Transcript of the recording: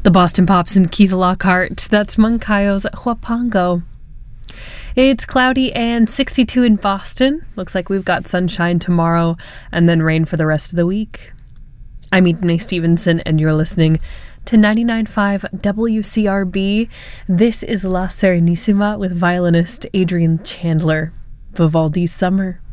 The Boston Pops and Keith Lockhart. That's Moncayo's Huapango. It's cloudy and 62 in Boston. Looks like we've got sunshine tomorrow and then rain for the rest of the week. I'm Edna Stevenson, and you're listening to 99.5 WCRB. This is La Serenissima with violinist Adrian Chandler. Vivaldi's Summer.